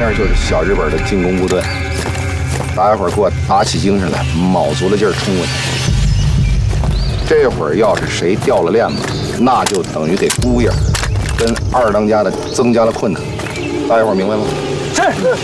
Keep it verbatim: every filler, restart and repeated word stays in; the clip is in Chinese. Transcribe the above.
面就是小日本的进攻部队，大家伙儿给我打起精神来，卯足了劲儿冲过去。这会儿要是谁掉了链子，那就等于给姑爷跟二当家的增加了困难。大家伙儿明白吗？ 是。